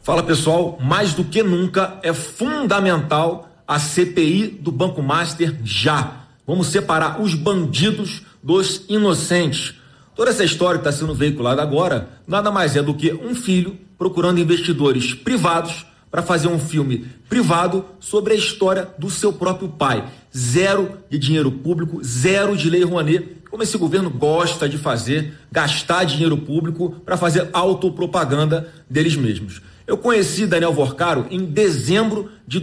Fala pessoal, mais do que nunca é fundamental a CPI do Banco Master já. Vamos separar os bandidos dos inocentes. Toda essa história que está sendo veiculada agora nada mais é do que um filho procurando investidores privados para fazer um filme privado sobre a história do seu próprio pai. Zero de dinheiro público, zero de lei Rouanet, como esse governo gosta de fazer, gastar dinheiro público para fazer autopropaganda deles mesmos. Eu conheci Daniel Vorcaro em dezembro de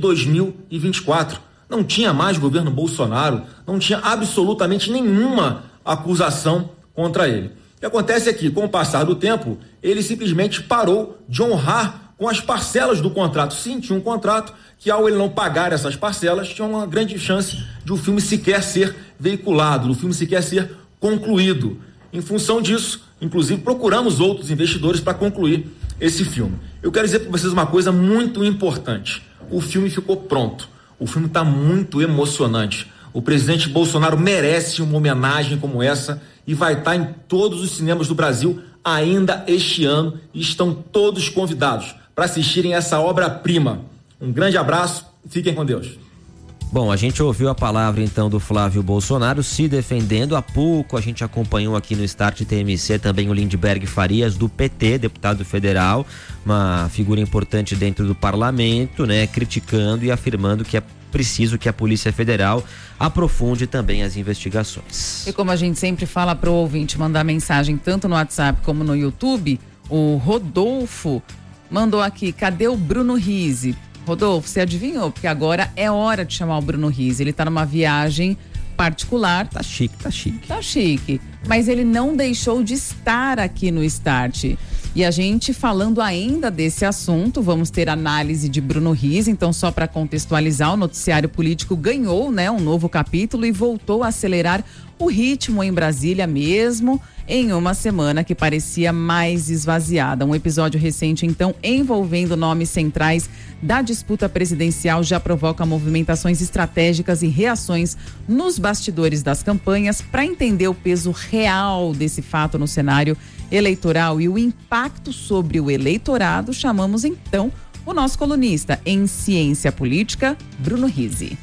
2024. Não tinha mais governo Bolsonaro, não tinha absolutamente nenhuma acusação contra ele. O que acontece é que, com o passar do tempo, ele simplesmente parou de honrar com as parcelas do contrato. Sim, tinha um contrato que, ao ele não pagar essas parcelas, tinha uma grande chance de o filme sequer ser veiculado, do filme sequer ser concluído. Em função disso, inclusive, procuramos outros investidores para concluir esse filme. Eu quero dizer para vocês uma coisa muito importante. O filme ficou pronto. O filme está muito emocionante. O presidente Bolsonaro merece uma homenagem como essa e vai estar em todos os cinemas do Brasil ainda este ano e estão todos convidados para assistirem essa obra-prima. Um grande abraço e fiquem com Deus. Bom, a gente ouviu a palavra então do Flávio Bolsonaro se defendendo. Há pouco a gente acompanhou aqui no Start TMC também o Lindbergh Farias, do PT, deputado federal, uma figura importante dentro do parlamento, né, criticando e afirmando que é preciso que a Polícia Federal aprofunde também as investigações. E como a gente sempre fala para o ouvinte mandar mensagem tanto no WhatsApp como no YouTube, o Rodolfo mandou aqui: cadê o Bruno Rizzi? Rodolfo, você adivinhou? Porque agora é hora de chamar o Bruno Rizzi. Ele tá numa viagem particular. Tá chique. Tá chique. Mas ele não deixou de estar aqui no Start. E a gente falando ainda desse assunto, vamos ter análise de Bruno Rizzi. Então, só para contextualizar, o noticiário político ganhou, né, um novo capítulo e voltou a acelerar o ritmo em Brasília mesmo, em uma semana que parecia mais esvaziada. Um episódio recente, então, envolvendo nomes centrais da disputa presidencial já provoca movimentações estratégicas e reações nos bastidores das campanhas. Para entender o peso real desse fato no cenário eleitoral e o impacto sobre o eleitorado, chamamos então o nosso colunista em ciência política, Bruno Rizzi.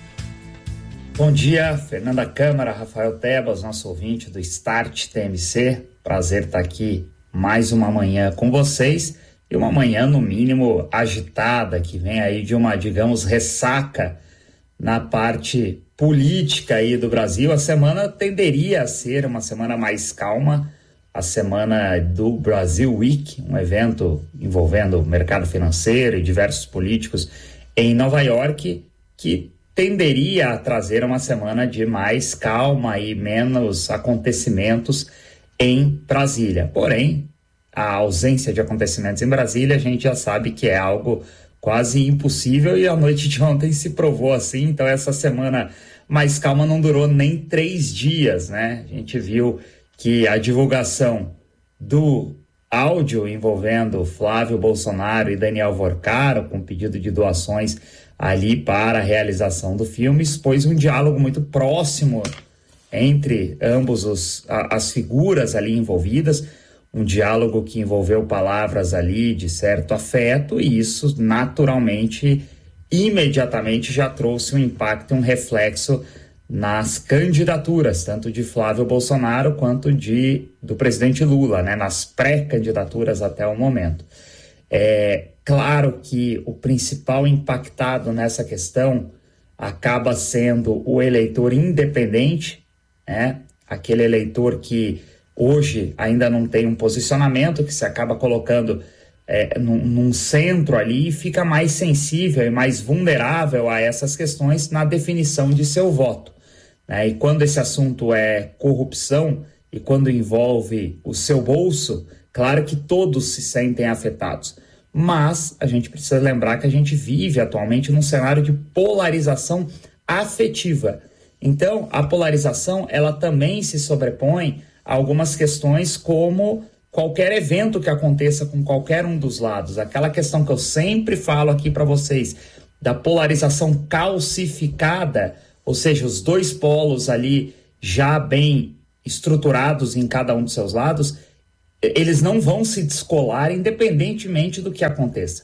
Bom dia, Fernanda Câmara, Rafael Tebas, nosso ouvinte do Start TMC. Prazer estar aqui mais uma manhã com vocês e uma manhã, no mínimo, agitada, que vem aí de uma, digamos, ressaca na parte política aí do Brasil. A semana tenderia a ser uma semana mais calma, a semana do Brasil Week, um evento envolvendo o mercado financeiro e diversos políticos em Nova York, que tenderia a trazer uma semana de mais calma e menos acontecimentos em Brasília. Porém, a ausência de acontecimentos em Brasília, a gente já sabe que é algo quase impossível e a noite de ontem se provou assim. Então, essa semana mais calma não durou nem 3 dias, né? A gente viu que a divulgação do áudio envolvendo Flávio Bolsonaro e Daniel Vorcaro, com pedido de doações ali para a realização do filme, expôs um diálogo muito próximo entre ambos as figuras ali envolvidas, um diálogo que envolveu palavras ali de certo afeto, e isso naturalmente, imediatamente já trouxe um impacto, um reflexo nas candidaturas, tanto de Flávio Bolsonaro quanto do presidente Lula, né, nas pré-candidaturas até o momento. É claro que o principal impactado nessa questão acaba sendo o eleitor independente, né, aquele eleitor que hoje ainda não tem um posicionamento, que se acaba colocando num centro ali e fica mais sensível e mais vulnerável a essas questões na definição de seu voto. E quando esse assunto é corrupção e quando envolve o seu bolso, claro que todos se sentem afetados. Mas a gente precisa lembrar que a gente vive atualmente num cenário de polarização afetiva. Então, a polarização, ela também se sobrepõe a algumas questões como qualquer evento que aconteça com qualquer um dos lados. Aquela questão que eu sempre falo aqui para vocês, da polarização calcificada, ou seja, os dois polos ali já bem estruturados em cada um dos seus lados, eles não vão se descolar independentemente do que aconteça.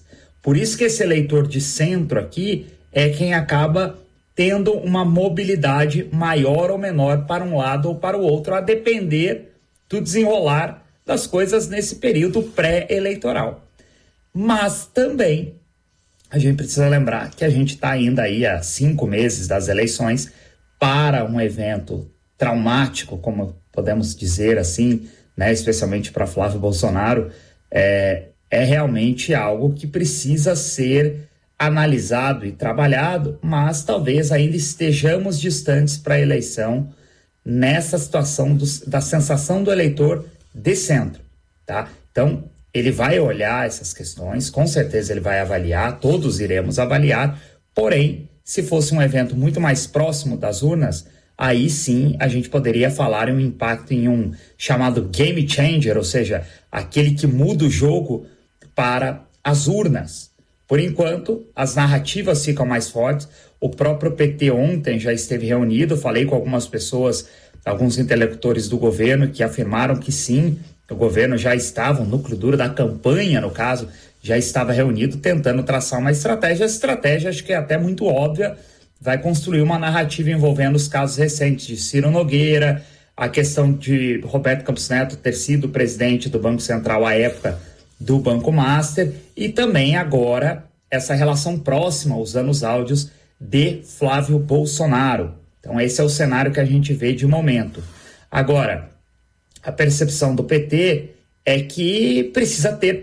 Por isso que esse eleitor de centro aqui é quem acaba tendo uma mobilidade maior ou menor para um lado ou para o outro, a depender do desenrolar das coisas nesse período pré-eleitoral. Mas também a gente precisa lembrar que a gente está ainda aí há 5 meses das eleições para um evento traumático, como podemos dizer assim, né, especialmente para Flávio Bolsonaro, é realmente algo que precisa ser analisado e trabalhado, mas talvez ainda estejamos distantes para a eleição nessa situação da sensação do eleitor de centro, tá? Então, ele vai olhar essas questões, com certeza ele vai avaliar, todos iremos avaliar, porém, se fosse um evento muito mais próximo das urnas, aí sim a gente poderia falar em um impacto em um chamado game changer, ou seja, aquele que muda o jogo para as urnas. Por enquanto, as narrativas ficam mais fortes. O próprio PT ontem já esteve reunido, falei com algumas pessoas, alguns interlocutores do governo que afirmaram que sim, o governo já estava, o núcleo duro da campanha, no caso, já estava reunido tentando traçar uma estratégia. A estratégia, acho que é até muito óbvia, vai construir uma narrativa envolvendo os casos recentes de Ciro Nogueira, a questão de Roberto Campos Neto ter sido presidente do Banco Central à época do Banco Master, e também agora essa relação próxima, usando os áudios de Flávio Bolsonaro. Então esse é o cenário que a gente vê de momento. Agora, a percepção do PT é que precisa ter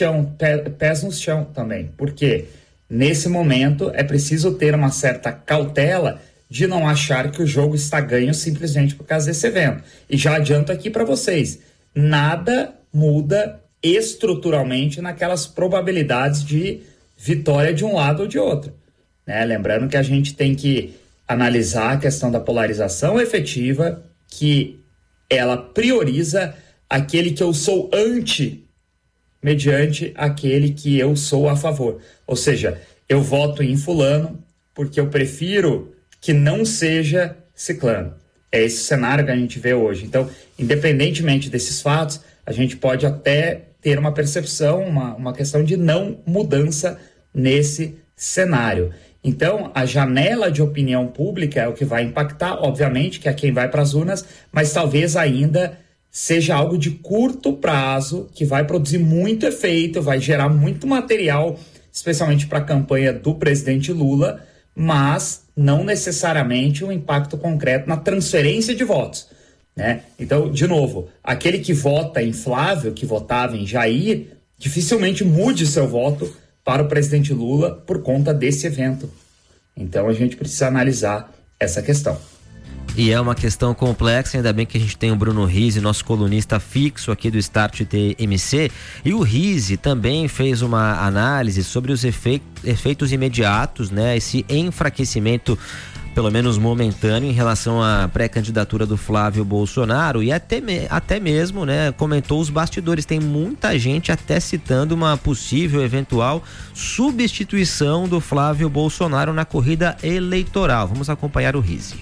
pés no chão também, porque nesse momento é preciso ter uma certa cautela de não achar que o jogo está ganho simplesmente por causa desse evento. E já adianto aqui para vocês, nada muda estruturalmente naquelas probabilidades de vitória de um lado ou de outro, né? Lembrando que a gente tem que analisar a questão da polarização efetiva, que ela prioriza aquele que eu sou anti, mediante aquele que eu sou a favor. Ou seja, eu voto em fulano porque eu prefiro que não seja ciclano. É esse cenário que a gente vê hoje. Então, independentemente desses fatos, a gente pode até ter uma percepção, uma questão de não mudança nesse cenário. Então, a janela de opinião pública é o que vai impactar, obviamente, que é quem vai para as urnas, mas talvez ainda seja algo de curto prazo, que vai produzir muito efeito, vai gerar muito material, especialmente para a campanha do presidente Lula, mas não necessariamente um impacto concreto na transferência de votos, né? Então, de novo, aquele que vota em Flávio, que votava em Jair, dificilmente mude seu voto para o presidente Lula por conta desse evento. Então, a gente precisa analisar essa questão. E é uma questão complexa, ainda bem que a gente tem o Bruno Rizzi, nosso colunista fixo aqui do Start TMC, e o Rizzi também fez uma análise sobre os efeitos imediatos, né? Esse enfraquecimento, pelo menos momentâneo, em relação à pré-candidatura do Flávio Bolsonaro, e até mesmo, né, comentou os bastidores. Tem muita gente até citando uma possível, eventual substituição do Flávio Bolsonaro na corrida eleitoral. Vamos acompanhar o Rizzi.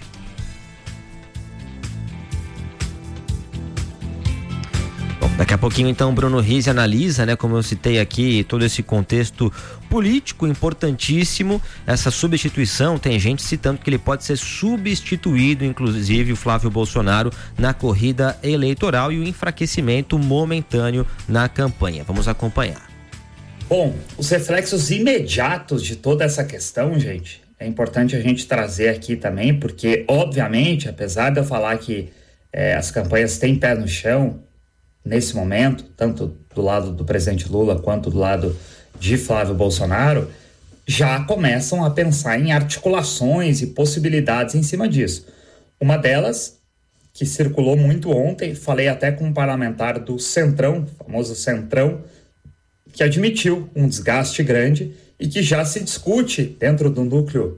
Daqui a pouquinho, então, Bruno Rizzi analisa, né, como eu citei aqui, todo esse contexto político importantíssimo, essa substituição. Tem gente citando que ele pode ser substituído, inclusive o Flávio Bolsonaro, na corrida eleitoral, e o enfraquecimento momentâneo na campanha. Vamos acompanhar. Bom, os reflexos imediatos de toda essa questão, gente, é importante a gente trazer aqui também, porque, obviamente, apesar de eu falar que as campanhas têm pé no chão, nesse momento, tanto do lado do presidente Lula quanto do lado de Flávio Bolsonaro, já começam a pensar em articulações e possibilidades em cima disso. Uma delas, que circulou muito ontem, falei até com um parlamentar do Centrão, famoso Centrão, que admitiu um desgaste grande e que já se discute dentro do núcleo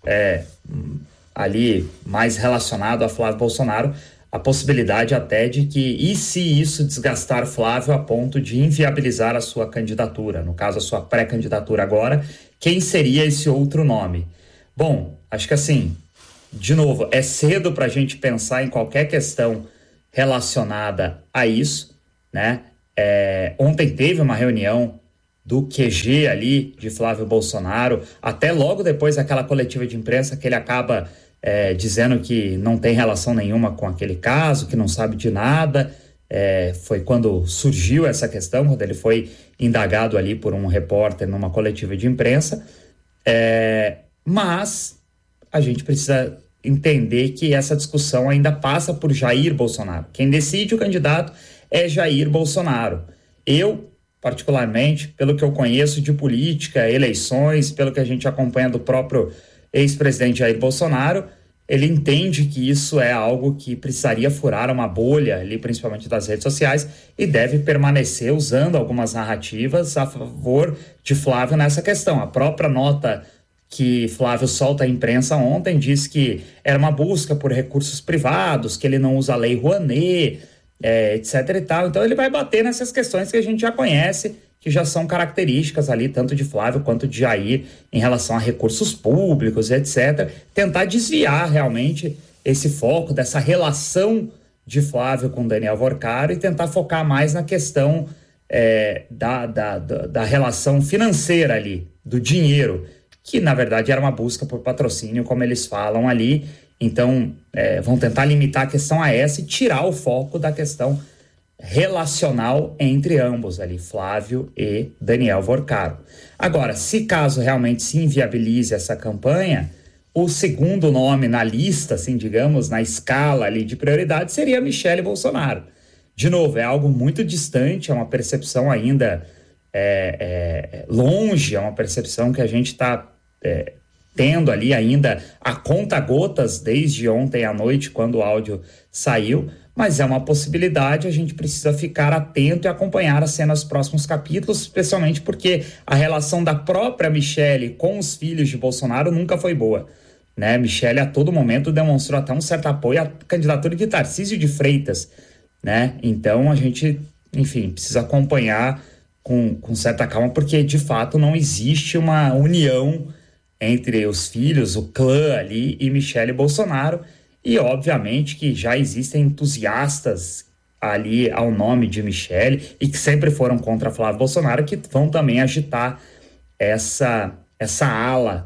ali mais relacionado a Flávio Bolsonaro, a possibilidade até de que, e se isso desgastar Flávio a ponto de inviabilizar a sua candidatura, no caso a sua pré-candidatura agora, quem seria esse outro nome? Bom, acho que assim, de novo, é cedo para a gente pensar em qualquer questão relacionada a isso, né? Ontem teve uma reunião do QG ali de Flávio Bolsonaro, até logo depois daquela coletiva de imprensa que ele acaba dizendo que não tem relação nenhuma com aquele caso, que não sabe de nada. Foi quando surgiu essa questão, quando ele foi indagado ali por um repórter numa coletiva de imprensa. Mas a gente precisa entender que essa discussão ainda passa por Jair Bolsonaro. Quem decide o candidato é Jair Bolsonaro. Eu, particularmente, pelo que eu conheço de política, eleições, pelo que a gente acompanha do próprio ex-presidente Jair Bolsonaro, ele entende que isso é algo que precisaria furar uma bolha ali, principalmente das redes sociais, e deve permanecer usando algumas narrativas a favor de Flávio nessa questão. A própria nota que Flávio solta à imprensa ontem diz que era uma busca por recursos privados, que ele não usa a lei Rouanet, etc e tal. Então ele vai bater nessas questões que a gente já conhece, que já são características ali, tanto de Flávio quanto de Jair, em relação a recursos públicos, etc. Tentar desviar realmente esse foco dessa relação de Flávio com Daniel Vorcaro e tentar focar mais na questão da relação financeira ali, do dinheiro, que na verdade era uma busca por patrocínio, como eles falam ali. Então vão tentar limitar a questão a essa e tirar o foco da questão relacional entre ambos ali, Flávio e Daniel Vorcaro. Agora, se caso realmente se inviabilize essa campanha, o segundo nome na lista, assim, digamos, na escala ali de prioridade, seria Michele Bolsonaro. De novo, é algo muito distante, é uma percepção ainda longe, é uma percepção que a gente está tendo ali ainda a conta-gotas desde ontem à noite, quando o áudio saiu, mas é uma possibilidade, a gente precisa ficar atento e acompanhar as cenas dos próximos capítulos, especialmente porque a relação da própria Michele com os filhos de Bolsonaro nunca foi boa, né? Michele a todo momento demonstrou até um certo apoio à candidatura de Tarcísio de Freitas, né? Então a gente, enfim, precisa acompanhar com certa calma, porque de fato não existe uma união entre os filhos, o clã ali e Michele Bolsonaro. E, obviamente, que já existem entusiastas ali ao nome de Michele e que sempre foram contra Flávio Bolsonaro, que vão também agitar essa ala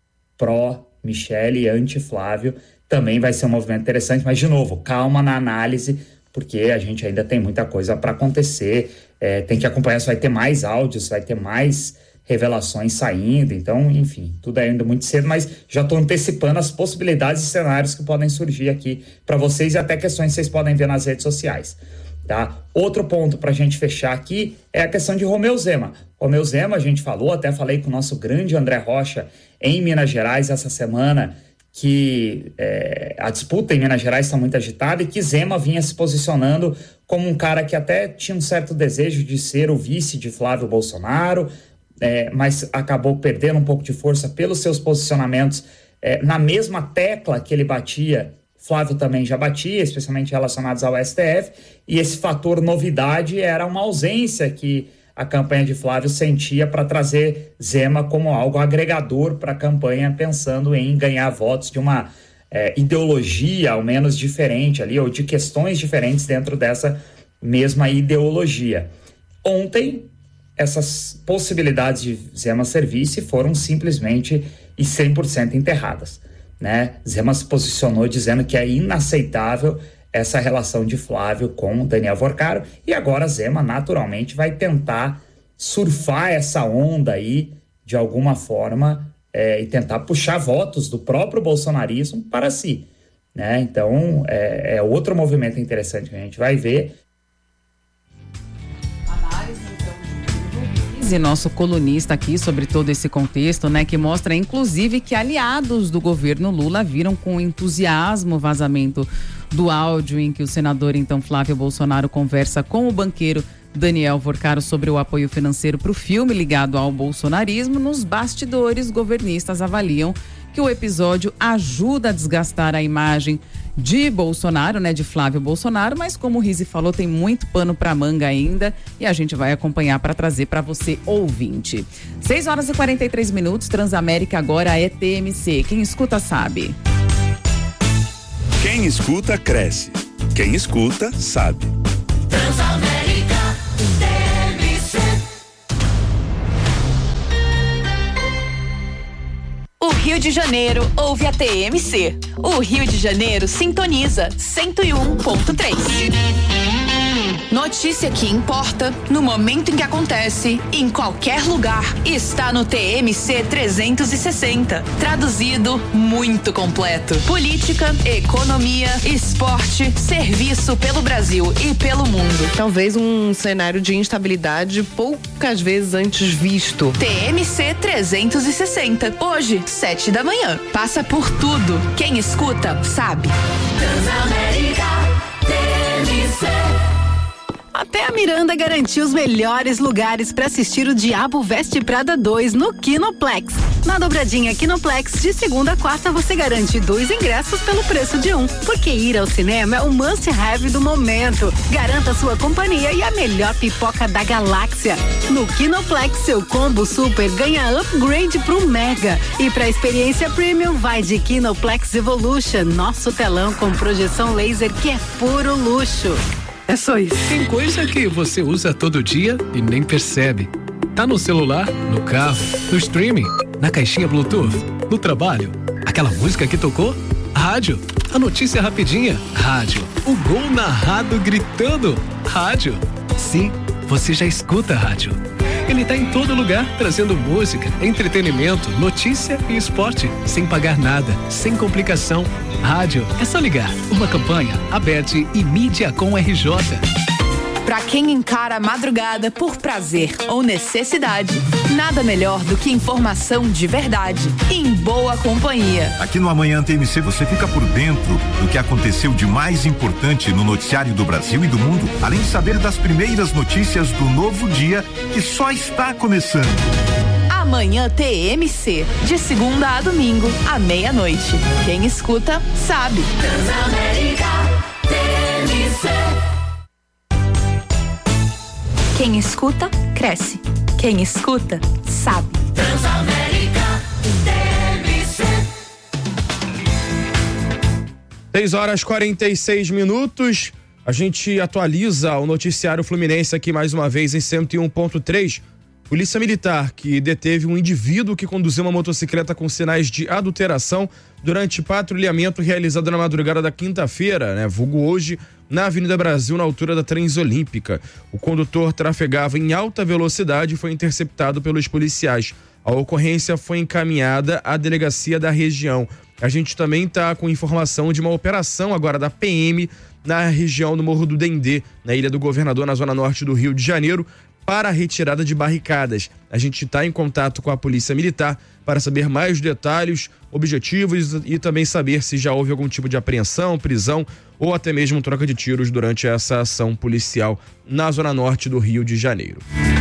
pró-Michele e anti-Flávio. Também vai ser um movimento interessante, mas, de novo, calma na análise, porque a gente ainda tem muita coisa para acontecer. Tem que acompanhar se vai ter mais áudios, vai ter mais revelações saindo, então, enfim, tudo ainda muito cedo, mas já estou antecipando as possibilidades e cenários que podem surgir aqui para vocês e até questões que vocês podem ver nas redes sociais, tá? Outro ponto para a gente fechar aqui é a questão de Romeu Zema. Romeu Zema, a gente falou, até falei com o nosso grande André Rocha em Minas Gerais essa semana, que a disputa em Minas Gerais está muito agitada e que Zema vinha se posicionando como um cara que até tinha um certo desejo de ser o vice de Flávio Bolsonaro, mas acabou perdendo um pouco de força pelos seus posicionamentos na mesma tecla que ele batia. Flávio também já batia, especialmente relacionados ao STF, e esse fator novidade era uma ausência que a campanha de Flávio sentia para trazer Zema como algo agregador para a campanha, pensando em ganhar votos de uma ideologia ao menos diferente ali, ou de questões diferentes dentro dessa mesma ideologia. Ontem, essas possibilidades de Zema ser vice foram simplesmente e 100% enterradas, né? Zema se posicionou dizendo que é inaceitável essa relação de Flávio com Daniel Vorcaro, e agora Zema naturalmente vai tentar surfar essa onda aí de alguma forma e tentar puxar votos do próprio bolsonarismo para si, né? Então é outro movimento interessante que a gente vai ver. E nosso colunista aqui sobre todo esse contexto, né, que mostra inclusive que aliados do governo Lula viram com entusiasmo o vazamento do áudio em que o senador então Flávio Bolsonaro conversa com o banqueiro Daniel Vorcaro sobre o apoio financeiro para o filme ligado ao bolsonarismo. Nos bastidores, governistas avaliam que o episódio ajuda a desgastar a imagem de Bolsonaro, né, de Flávio Bolsonaro, mas como o Rizzi falou, tem muito pano para manga ainda e a gente vai acompanhar para trazer para você, ouvinte. 6h43, Transamérica agora é TMC. Quem escuta sabe. Quem escuta cresce. Quem escuta sabe. Transamérica TMC. Rio de Janeiro ouve a TMC. O Rio de Janeiro sintoniza 101.3. Notícia que importa, no momento em que acontece, em qualquer lugar, está no TMC 360. Traduzido, muito completo. Política, economia, esporte, serviço pelo Brasil e pelo mundo. Talvez um cenário de instabilidade poucas vezes antes visto. TMC 360. Hoje, 7 da manhã. Passa por tudo. Quem escuta, sabe. Transamérica TMC. Até a Miranda garantiu os melhores lugares para assistir o Diabo Veste Prada 2 no Kinoplex. Na dobradinha Kinoplex, de segunda a quarta, você garante 2 ingressos pelo preço de 1. Porque ir ao cinema é o must-have do momento. Garanta sua companhia e a melhor pipoca da galáxia. No Kinoplex, seu combo super ganha upgrade pro Mega. E pra experiência premium, vai de Kinoplex Evolution, nosso telão com projeção laser que é puro luxo. É só isso. Tem coisa que você usa todo dia e nem percebe. Tá no celular, no carro, no streaming, na caixinha Bluetooth, no trabalho. Aquela música que tocou? Rádio. A notícia rapidinha? Rádio. O gol narrado gritando? Rádio. Sim, você já escuta rádio. Ele tá em todo lugar, trazendo música, entretenimento, notícia e esporte, sem pagar nada, sem complicação. Rádio, é só ligar. Uma campanha, Abete e Mídia com RJ. Pra quem encara a madrugada por prazer ou necessidade, nada melhor do que informação de verdade, em boa companhia. Aqui no Amanhã TMC você fica por dentro do que aconteceu de mais importante no noticiário do Brasil e do mundo, além de saber das primeiras notícias do novo dia que só está começando. Amanhã TMC, de segunda a domingo, à meia-noite. Quem escuta, sabe. Transamérica TMC. Quem escuta, cresce. Quem escuta, sabe. Transamérica TMC. 6h46. A gente atualiza o noticiário Fluminense aqui mais uma vez em 101.3. Polícia Militar que deteve um indivíduo que conduziu uma motocicleta com sinais de adulteração durante patrulhamento realizado na madrugada da quinta-feira, vulgo hoje, na Avenida Brasil, na altura da Transolímpica. O condutor trafegava em alta velocidade e foi interceptado pelos policiais. A ocorrência foi encaminhada à delegacia da região. A gente também está com informação de uma operação agora da PM na região do Morro do Dendê, na Ilha do Governador, na zona norte do Rio de Janeiro, para a retirada de barricadas. A gente está em contato com a Polícia Militar para saber mais detalhes, objetivos e também saber se já houve algum tipo de apreensão, prisão ou até mesmo troca de tiros durante essa ação policial na zona norte do Rio de Janeiro.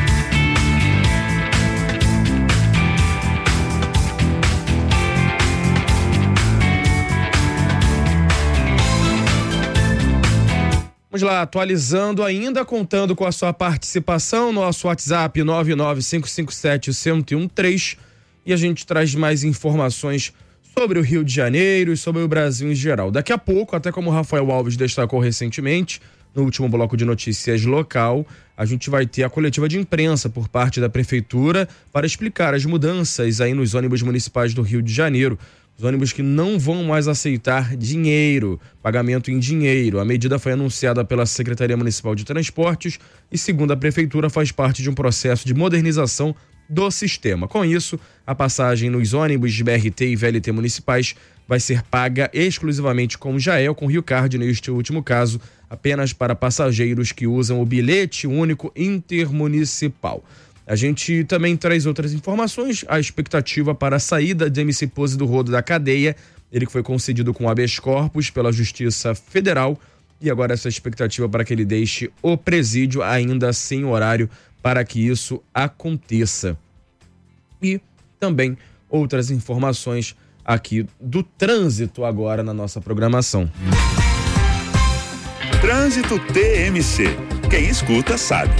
Vamos lá, atualizando ainda, contando com a sua participação, nosso WhatsApp 99557-1013, e a gente traz mais informações sobre o Rio de Janeiro e sobre o Brasil em geral. Daqui a pouco, até como o Rafael Alves destacou recentemente, no último bloco de notícias local, a gente vai ter a coletiva de imprensa por parte da Prefeitura para explicar as mudanças aí nos ônibus municipais do Rio de Janeiro. Os ônibus que não vão mais aceitar dinheiro, pagamento em dinheiro. A medida foi anunciada pela Secretaria Municipal de Transportes e, segundo a Prefeitura, faz parte de um processo de modernização do sistema. Com isso, a passagem nos ônibus de BRT e VLT municipais vai ser paga exclusivamente com já é ou com Rio Card, neste último caso, apenas para passageiros que usam o bilhete único intermunicipal. A gente também traz outras informações, a expectativa para a saída de MC Pose do rodo da cadeia, ele que foi concedido com habeas corpus pela Justiça Federal, e agora essa expectativa para que ele deixe o presídio ainda sem horário para que isso aconteça. E também outras informações aqui do trânsito agora na nossa programação. Trânsito TMC. Quem escuta sabe.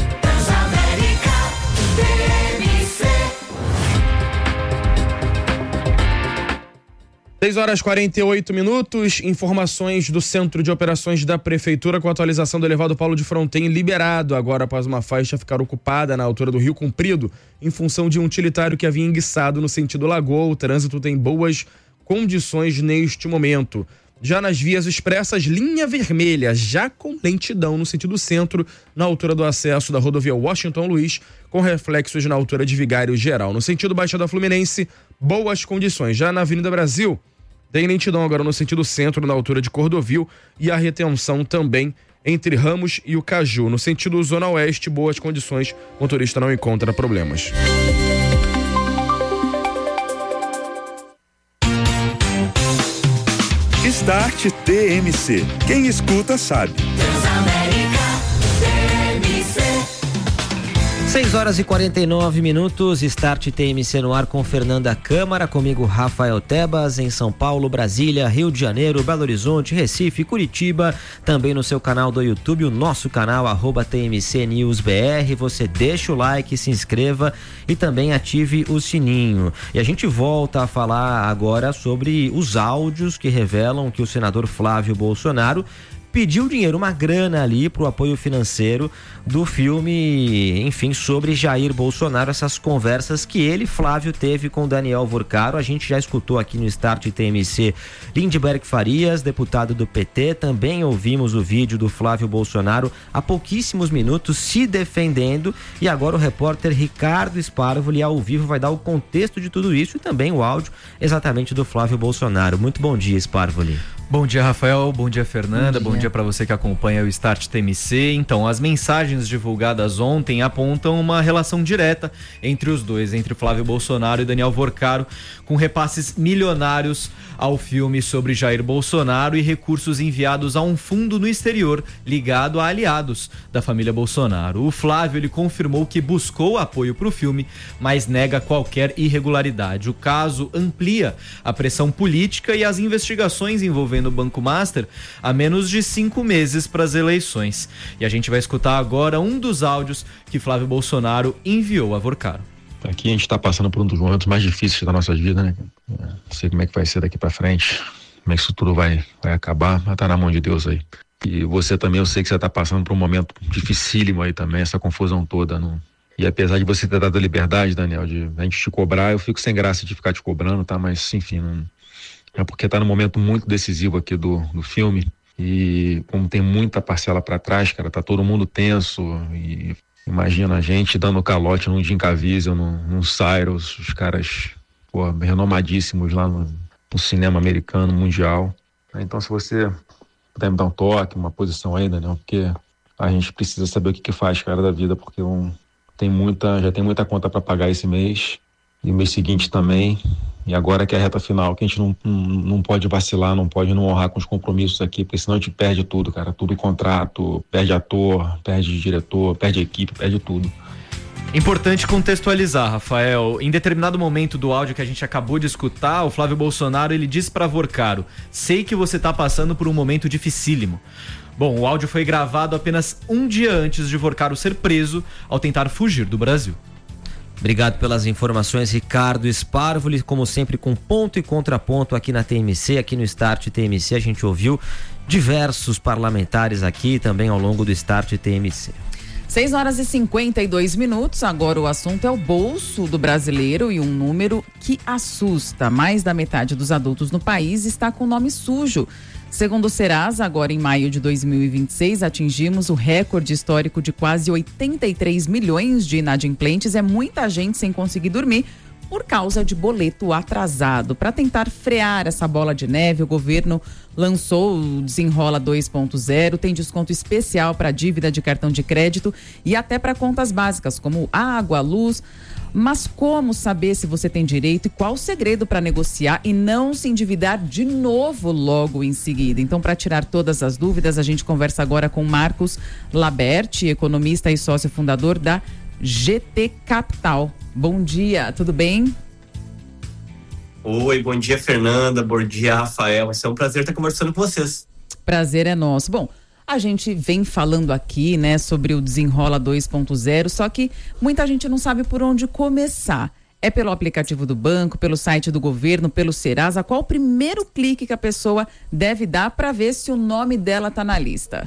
6h48, informações do Centro de Operações da Prefeitura com a atualização do elevado Paulo de Fronten liberado agora após uma faixa ficar ocupada na altura do Rio Comprido em função de um utilitário que havia enguiçado no sentido Lagoa. O trânsito tem boas condições neste momento. Já nas vias expressas, linha vermelha, já com lentidão no sentido centro, na altura do acesso da rodovia Washington Luiz, com reflexos na altura de Vigário Geral. No sentido Baixada Fluminense, boas condições. Já na Avenida Brasil, tem lentidão agora no sentido centro, na altura de Cordovil, e a retenção também entre Ramos e o Caju. No sentido Zona Oeste, boas condições, o motorista não encontra problemas. Start TMC. Quem escuta sabe. 6h49, Start TMC no ar com Fernanda Câmara, comigo Rafael Tebas, em São Paulo, Brasília, Rio de Janeiro, Belo Horizonte, Recife, Curitiba, também no seu canal do YouTube, o nosso canal @TMC News BR. Você deixa o like, se inscreva e também ative o sininho. E a gente volta a falar agora sobre os áudios que revelam que o senador Flávio Bolsonaro pediu dinheiro, uma grana ali pro apoio financeiro do filme, enfim, sobre Jair Bolsonaro, essas conversas que ele, Flávio, teve com Daniel Vorcaro. A gente já escutou aqui no Start TMC Lindbergh Farias, deputado do PT, também ouvimos o vídeo do Flávio Bolsonaro há pouquíssimos minutos se defendendo, e agora o repórter Ricardo Sparvoli ao vivo vai dar o contexto de tudo isso e também o áudio exatamente do Flávio Bolsonaro. Muito bom dia, Sparvoli. Bom dia, Rafael. Bom dia, Fernanda. Bom dia para você que acompanha o Start TMC. Então, as mensagens divulgadas ontem apontam uma relação direta entre os dois, entre Flávio Bolsonaro e Daniel Vorcaro, com repasses milionários ao filme sobre Jair Bolsonaro e recursos enviados a um fundo no exterior ligado a aliados da família Bolsonaro. O Flávio, ele confirmou que buscou apoio para o filme, mas nega qualquer irregularidade. O caso amplia a pressão política e as investigações envolvendo o Banco Master há menos de 5 meses para as eleições. E a gente vai escutar agora um dos áudios que Flávio Bolsonaro enviou a Vorcaro. Aqui a gente está passando por um dos momentos mais difíceis da nossa vida, né? Não sei como é que vai ser daqui para frente, como é que isso tudo vai acabar, mas tá na mão de Deus aí. E você também, eu sei que você tá passando por um momento dificílimo aí também, essa confusão toda. E apesar de você ter dado a liberdade, Daniel, de a gente te cobrar, eu fico sem graça de ficar te cobrando, tá? Mas, enfim, é porque tá num momento muito decisivo aqui do filme, e como tem muita parcela para trás, cara, tá todo mundo tenso, e imagina a gente dando calote num Jim Caviezel, num Cyrus, os caras, renomadíssimos lá no cinema americano, mundial. Então, se você puder me dar um toque, uma posição aí, Daniel, porque a gente precisa saber o que faz, cara, da vida, porque já tem muita conta para pagar esse mês, e o mês seguinte também, e agora que é a reta final, que a gente não pode vacilar, não pode não honrar com os compromissos aqui, porque senão a gente perde tudo, cara, tudo contrato, perde ator, perde diretor, perde equipe, perde tudo. Importante contextualizar, Rafael. Em determinado momento do áudio que a gente acabou de escutar, o Flávio Bolsonaro, ele disse para Vorcaro: sei que você tá passando por um momento dificílimo. Bom, o áudio foi gravado apenas um dia antes de Vorcaro ser preso ao tentar fugir do Brasil. Obrigado pelas informações, Ricardo Sparvoli, como sempre com ponto e contraponto aqui na TMC, aqui no Start TMC. A gente ouviu diversos parlamentares aqui também ao longo do Start TMC. 6h52, agora o assunto é o bolso do brasileiro e um número que assusta. Mais da metade dos adultos no país está com nome sujo. Segundo o Serasa, agora em maio de 2026, atingimos o recorde histórico de quase 83 milhões de inadimplentes. É muita gente sem conseguir dormir por causa de boleto atrasado. Para tentar frear essa bola de neve, o governo lançou o Desenrola 2.0, tem desconto especial para dívida de cartão de crédito e até para contas básicas, como água, luz. Mas como saber se você tem direito e qual o segredo para negociar e não se endividar de novo logo em seguida? Então, para tirar todas as dúvidas, a gente conversa agora com Marcos Laberti, economista e sócio fundador da GT Capital. Bom dia, tudo bem? Oi, bom dia, Fernanda, bom dia, Rafael. Vai ser um prazer estar conversando com vocês. Prazer é nosso. Bom, a gente vem falando aqui, né, sobre o Desenrola 2.0, só que muita gente não sabe por onde começar. É pelo aplicativo do banco, pelo site do governo, pelo Serasa? Qual o primeiro clique que a pessoa deve dar para ver se o nome dela está na lista?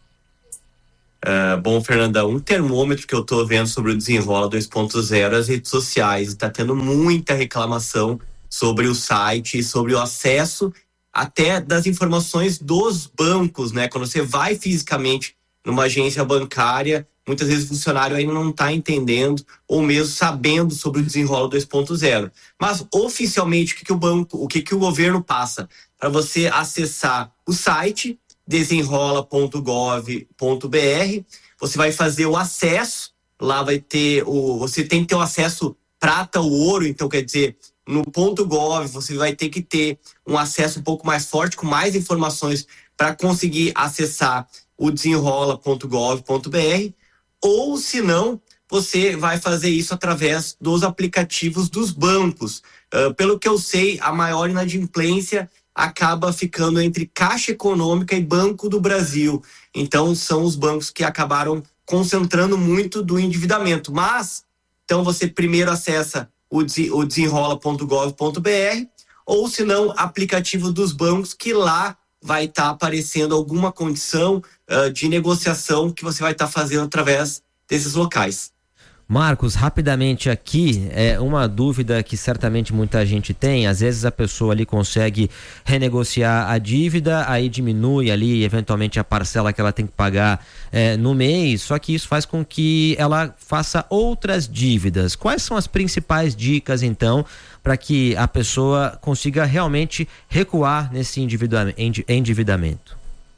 Bom, Fernanda, um termômetro que eu tô vendo sobre o Desenrola 2.0 as redes sociais. Está tendo muita reclamação sobre o site e sobre o acesso até das informações dos bancos, né? Quando você vai fisicamente numa agência bancária, muitas vezes o funcionário ainda não está entendendo ou mesmo sabendo sobre o Desenrola 2.0. Mas oficialmente o que o governo passa? Para você acessar o site desenrola.gov.br, você vai fazer o acesso, lá vai ter você tem que ter o acesso prata ou ouro, então quer dizer, no .gov você vai ter que ter um acesso um pouco mais forte, com mais informações para conseguir acessar o desenrola.gov.br, ou se não, você vai fazer isso através dos aplicativos dos bancos. Pelo que eu sei, a maior inadimplência acaba ficando entre Caixa Econômica e Banco do Brasil. Então, são os bancos que acabaram concentrando muito do endividamento. Mas, então você primeiro acessa o desenrola.gov.br, ou se não, aplicativo dos bancos, que lá vai estar aparecendo alguma condição de negociação que você vai estar fazendo através desses locais. Marcos, rapidamente aqui, uma dúvida que certamente muita gente tem, às vezes a pessoa ali consegue renegociar a dívida, aí diminui ali eventualmente a parcela que ela tem que pagar no mês, só que isso faz com que ela faça outras dívidas. Quais são as principais dicas então para que a pessoa consiga realmente recuar nesse endividamento?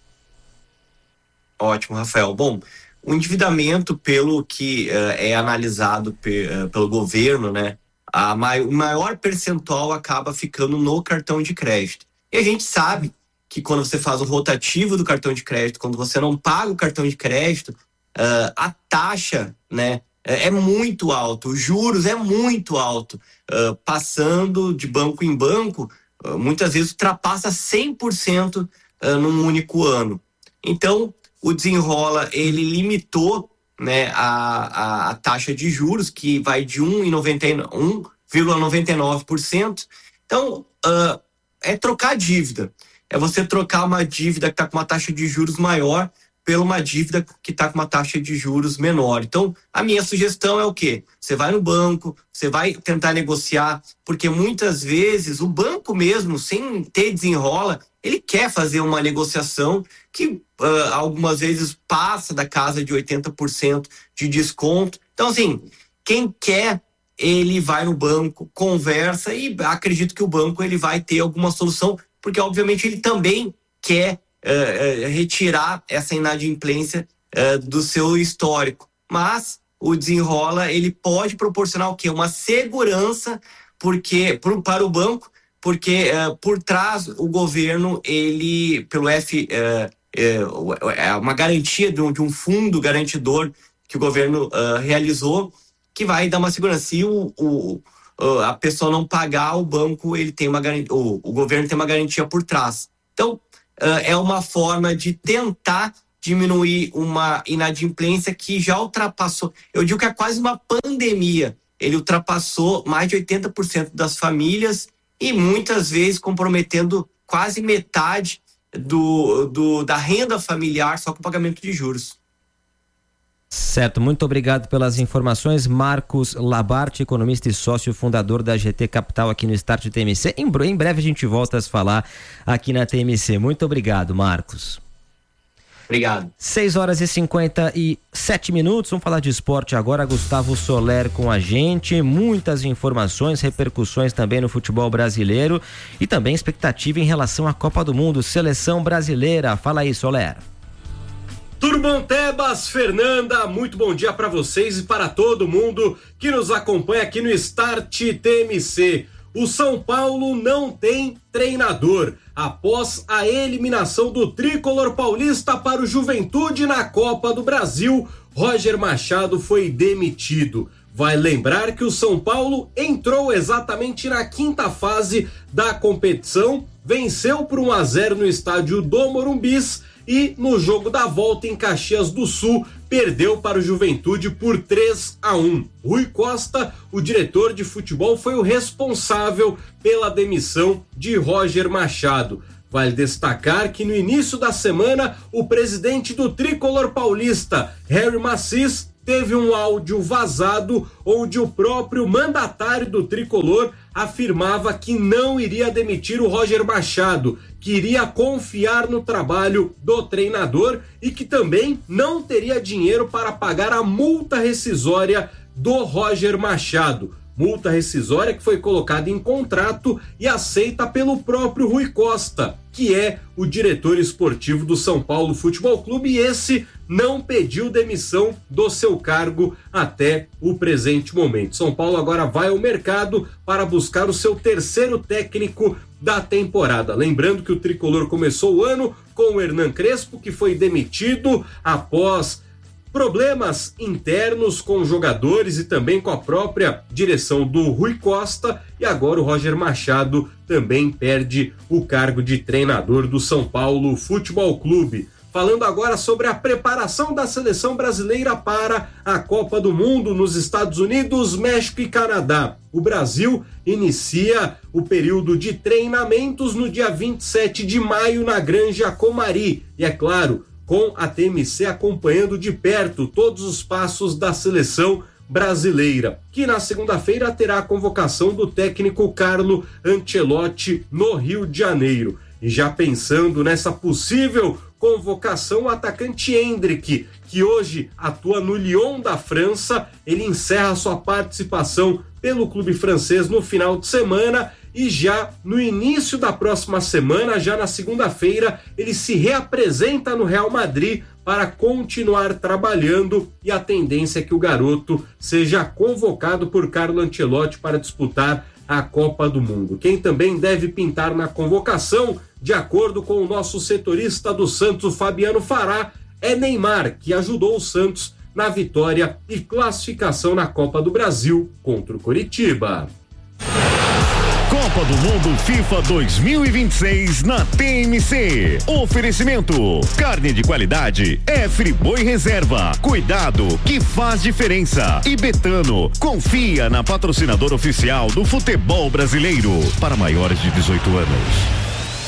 Ótimo, Rafael. Bom, o endividamento, pelo que é analisado pelo governo, né, o maior percentual acaba ficando no cartão de crédito. E a gente sabe que quando você faz o rotativo do cartão de crédito, quando você não paga o cartão de crédito, a taxa, né, é muito alta, os juros é muito alto, passando de banco em banco, muitas vezes ultrapassa 100% num único ano. Então, o Desenrola, ele limitou, né, a taxa de juros, que vai de 1,99%. Então, é trocar dívida. É você trocar uma dívida que está com uma taxa de juros maior por uma dívida que está com uma taxa de juros menor. Então, a minha sugestão é o quê? Você vai no banco, você vai tentar negociar, porque muitas vezes o banco mesmo, sem ter Desenrola, ele quer fazer uma negociação que algumas vezes passa da casa de 80% de desconto. Então, assim, quem quer, ele vai no banco, conversa e acredito que o banco ele vai ter alguma solução, porque obviamente ele também quer retirar essa inadimplência do seu histórico. Mas o Desenrola, ele pode proporcionar o quê? Uma segurança para o banco, porque por trás o governo, ele, pelo uma garantia de um fundo garantidor que o governo realizou, que vai dar uma segurança. Se a pessoa não pagar, o banco, ele tem o governo tem uma garantia por trás. Então, é uma forma de tentar diminuir uma inadimplência que já ultrapassou, eu digo que é quase uma pandemia. Ele ultrapassou mais de 80% das famílias e muitas vezes comprometendo quase metade da renda familiar só com pagamento de juros. Certo, muito obrigado pelas informações, Marcos Labarte, economista e sócio fundador da GT Capital aqui no Start TMC. Em breve a gente volta a se falar aqui na TMC. Muito obrigado, Marcos. Obrigado. 6h57. Vamos falar de esporte agora. Gustavo Soler com a gente. Muitas informações, repercussões também no futebol brasileiro e também expectativa em relação à Copa do Mundo, seleção brasileira. Fala aí, Soler. Tudo bom, Tebas, Fernanda? Muito bom dia para vocês e para todo mundo que nos acompanha aqui no Start TMC. O São Paulo não tem treinador. Após a eliminação do tricolor paulista para o Juventude na Copa do Brasil, Roger Machado foi demitido. Vai lembrar que o São Paulo entrou exatamente na quinta fase da competição, venceu por 1-0 no estádio do Morumbis e no jogo da volta em Caxias do Sul perdeu para o Juventude por 3-1. Rui Costa, o diretor de futebol, foi o responsável pela demissão de Roger Machado. Vale destacar que no início da semana, o presidente do Tricolor Paulista, Harry Macis, teve um áudio vazado onde o próprio mandatário do Tricolor afirmava que não iria demitir o Roger Machado, que iria confiar no trabalho do treinador e que também não teria dinheiro para pagar a multa rescisória do Roger Machado. Multa rescisória que foi colocada em contrato e aceita pelo próprio Rui Costa, que é o diretor esportivo do São Paulo Futebol Clube, e esse não pediu demissão do seu cargo até o presente momento. São Paulo agora vai ao mercado para buscar o seu terceiro técnico da temporada. Lembrando que o Tricolor começou o ano com o Hernan Crespo, que foi demitido após problemas internos com jogadores e também com a própria direção do Rui Costa, e agora o Roger Machado também perde o cargo de treinador do São Paulo Futebol Clube. Falando agora sobre a preparação da seleção brasileira para a Copa do Mundo nos Estados Unidos, México e Canadá. O Brasil inicia o período de treinamentos no dia 27 de maio na Granja Comari. E é claro, com a TMC acompanhando de perto todos os passos da seleção brasileira, que na segunda-feira terá a convocação do técnico Carlo Ancelotti no Rio de Janeiro. E já pensando nessa possível convocação, o atacante Endrick, que hoje atua no Lyon da França, ele encerra sua participação pelo clube francês no final de semana e já no início da próxima semana, já na segunda-feira, ele se reapresenta no Real Madrid para continuar trabalhando, e a tendência é que o garoto seja convocado por Carlo Ancelotti para disputar a Copa do Mundo. Quem também deve pintar na convocação, de acordo com o nosso setorista do Santos, o Fabiano Fará, é Neymar, que ajudou o Santos na vitória e classificação na Copa do Brasil contra o Coritiba. Copa do Mundo FIFA 2026 na TMC. Oferecimento: carne de qualidade é Friboi Reserva. Cuidado que faz diferença. E Betano, confia na patrocinadora oficial do futebol brasileiro. Para maiores de 18 anos.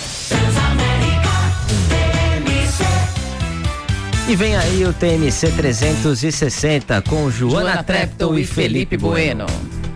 E vem aí o TMC 360 com Joana Treptow e Felipe Bueno.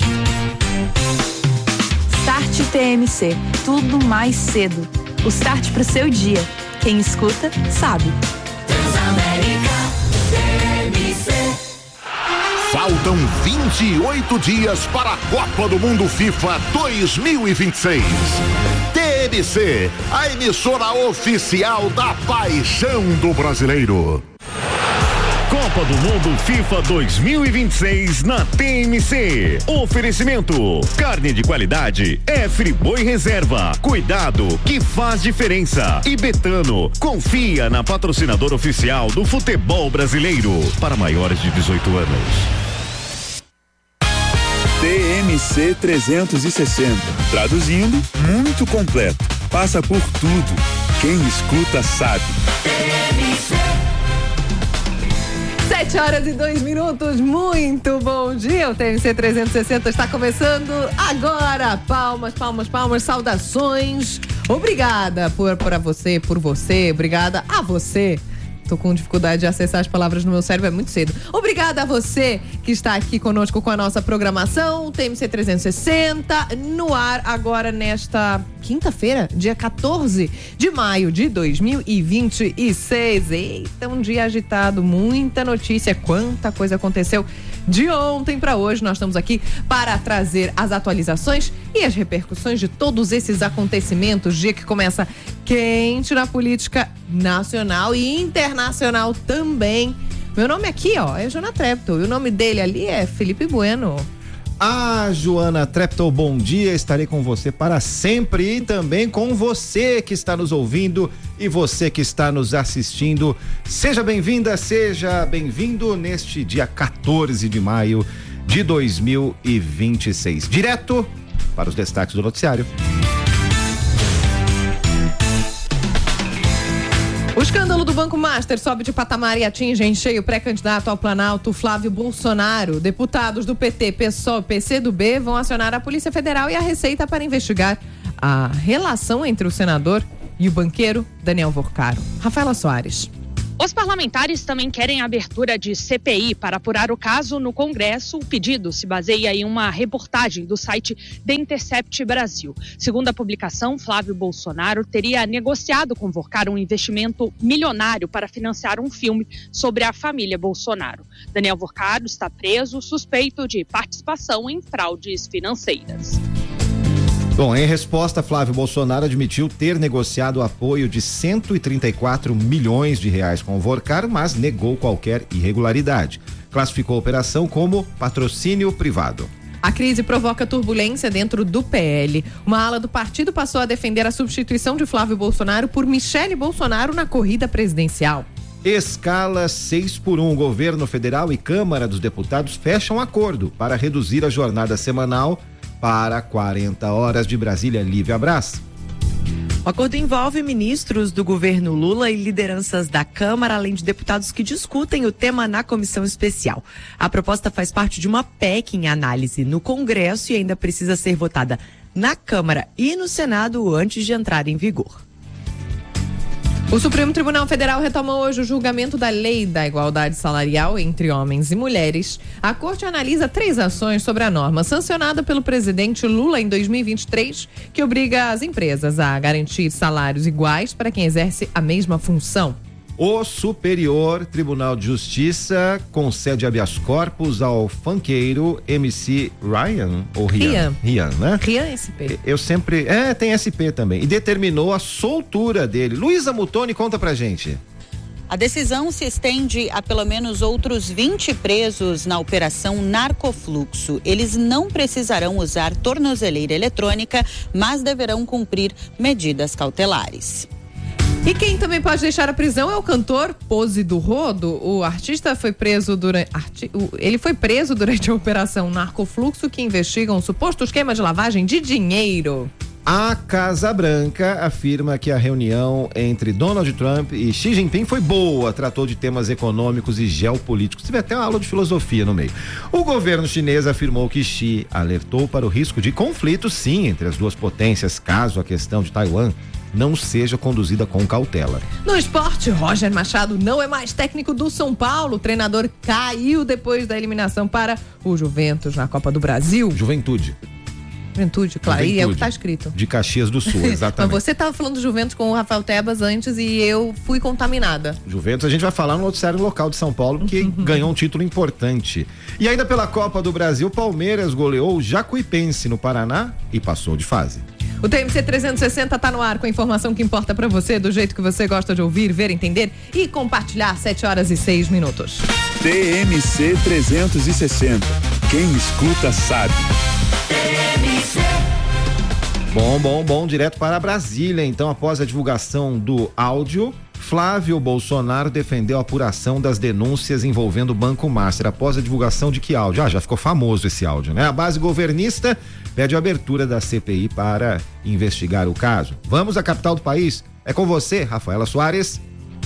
Start TMC, tudo mais cedo. O start pro seu dia. Quem escuta, sabe. Transamérica TMC. Faltam 28 dias para a Copa do Mundo FIFA 2026. TMC, a emissora oficial da paixão do brasileiro. Copa do Mundo FIFA 2026 na TMC. Oferecimento: carne de qualidade é Friboi Reserva. Cuidado que faz diferença. E Betano, confia na patrocinadora oficial do futebol brasileiro. Para maiores de 18 anos. TMC 360. Traduzindo, muito completo. Passa por tudo. Quem escuta sabe. 7h02, muito bom dia. O TMC 360 está começando agora. Palmas, palmas, palmas, saudações. Obrigada por você, obrigada a você. Tô com dificuldade de acessar as palavras no meu cérebro, é muito cedo. Obrigada a você que está aqui conosco com a nossa programação, TMC 360, no ar agora nesta quinta-feira, dia 14 de maio de 2026. Eita, um dia agitado, muita notícia, quanta coisa aconteceu de ontem para hoje. Nós estamos aqui para trazer as atualizações e as repercussões de todos esses acontecimentos. Dia que começa quente na política nacional e internacional também. Meu nome aqui, é Joana Treptow, e o nome dele ali é Felipe Bueno. Joana Treptow, bom dia, estarei com você para sempre e também com você que está nos ouvindo e você que está nos assistindo. Seja bem-vinda, seja bem-vindo neste dia 14 de maio de 2026. Direto para os destaques do noticiário. O escândalo do Banco Master sobe de patamar e atinge em cheio o pré-candidato ao Planalto Flávio Bolsonaro. Deputados do PT, PSOL e PCdoB vão acionar a Polícia Federal e a Receita para investigar a relação entre o senador e o banqueiro Daniel Vorcaro. Rafaela Soares. Os parlamentares também querem a abertura de CPI para apurar o caso no Congresso. O pedido se baseia em uma reportagem do site The Intercept Brasil. Segundo a publicação, Flávio Bolsonaro teria negociado com Vorcaro um investimento milionário para financiar um filme sobre a família Bolsonaro. Daniel Vorcaro está preso, suspeito de participação em fraudes financeiras. Bom, em resposta, Flávio Bolsonaro admitiu ter negociado o apoio de 134 milhões de reais com o Vorcaro, mas negou qualquer irregularidade. Classificou a operação como patrocínio privado. A crise provoca turbulência dentro do PL. Uma ala do partido passou a defender a substituição de Flávio Bolsonaro por Michele Bolsonaro na corrida presidencial. Escala 6x1. Governo federal e Câmara dos Deputados fecham acordo para reduzir a jornada semanal para 40 horas. De Brasília, Lívia Brás. O acordo envolve ministros do governo Lula e lideranças da Câmara, além de deputados que discutem o tema na comissão especial. A proposta faz parte de uma PEC em análise no Congresso e ainda precisa ser votada na Câmara e no Senado antes de entrar em vigor. O Supremo Tribunal Federal retoma hoje o julgamento da Lei da Igualdade Salarial entre homens e mulheres. A Corte analisa 3 ações sobre a norma sancionada pelo presidente Lula em 2023, que obriga as empresas a garantir salários iguais para quem exerce a mesma função. O Superior Tribunal de Justiça concede habeas corpus ao funkeiro MC Ryan, ou Rian, né? Rian SP. Eu sempre... tem SP também. E determinou a soltura dele. Luísa Mutoni, conta pra gente. A decisão se estende a pelo menos outros 20 presos na operação Narcofluxo. Eles não precisarão usar tornozeleira eletrônica, mas deverão cumprir medidas cautelares. E quem também pode deixar a prisão é o cantor Pose do Rodo. O artista foi preso durante a operação Narcofluxo, que investiga um suposto esquema de lavagem de dinheiro. A Casa Branca afirma que a reunião entre Donald Trump e Xi Jinping foi boa, tratou de temas econômicos e geopolíticos. Teve até uma aula de filosofia no meio. O governo chinês afirmou que Xi alertou para o risco de conflito, sim, entre as duas potências, caso a questão de Taiwan não seja conduzida com cautela. No esporte, Roger Machado não é mais técnico do São Paulo. O treinador caiu depois da eliminação para o Juventus na Copa do Brasil. Juventude, claro, e é o que tá escrito. De Caxias do Sul, exatamente. Mas você tava falando do Juventus com o Rafael Tebas antes e eu fui contaminada. Juventus, a gente vai falar no noticiário local de São Paulo, que ganhou um título importante. E ainda pela Copa do Brasil, Palmeiras goleou o Jacuipense no Paraná e passou de fase. O TMC 360 tá no ar com a informação que importa pra você, do jeito que você gosta de ouvir, ver, entender e compartilhar. 7h06. TMC 360. Quem escuta sabe. Bom, direto para Brasília. Então, após a divulgação do áudio, Flávio Bolsonaro defendeu a apuração das denúncias envolvendo o Banco Master. Após a divulgação de que áudio? Já ficou famoso esse áudio, né? A base governista pede a abertura da CPI para investigar o caso. Vamos à capital do país? É com você, Rafaela Soares.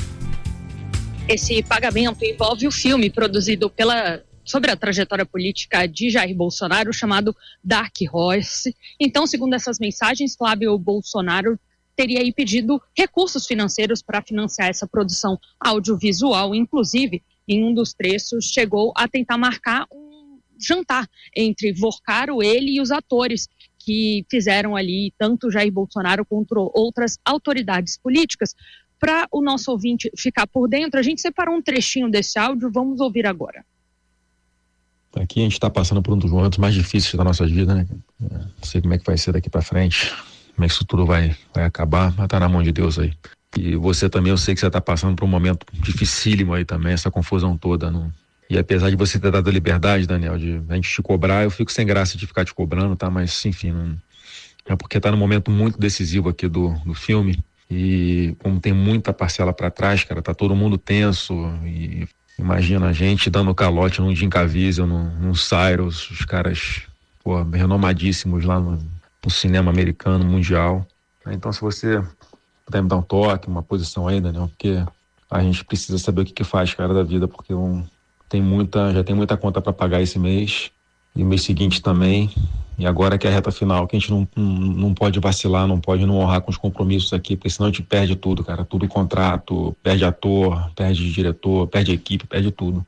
Esse pagamento envolve o filme produzido sobre a trajetória política de Jair Bolsonaro, chamado Dark Horse. Então, segundo essas mensagens, Flávio Bolsonaro teria aí pedido recursos financeiros para financiar essa produção audiovisual. Inclusive, em um dos trechos, chegou a tentar marcar um jantar entre Vorcaro, ele e os atores que fizeram ali tanto Jair Bolsonaro quanto outras autoridades políticas. Para o nosso ouvinte ficar por dentro, a gente separou um trechinho desse áudio, vamos ouvir agora. Aqui a gente está passando por um dos momentos mais difíceis da nossa vida, né? Não sei como é que vai ser daqui para frente, como é que isso tudo vai acabar, mas tá na mão de Deus aí. E você também, eu sei que você tá passando por um momento dificílimo aí também, essa confusão toda. E apesar de você ter dado a liberdade, Daniel, de a gente te cobrar, eu fico sem graça de ficar te cobrando, tá? Mas, enfim, não... é porque tá num momento muito decisivo aqui do filme. E como tem muita parcela para trás, cara, tá todo mundo tenso. E imagina a gente dando calote num Jim Caviezel, num Cyrus, os caras, renomadíssimos lá no cinema americano, mundial. Então, se você puder me dar um toque, uma posição aí, Daniel, porque a gente precisa saber o que faz, cara, da vida, porque já tem muita conta para pagar esse mês, e o mês seguinte também, e agora que é a reta final, que a gente não pode vacilar, não pode não honrar com os compromissos aqui, porque senão a gente perde tudo, cara, tudo contrato, perde ator, perde diretor, perde equipe, perde tudo.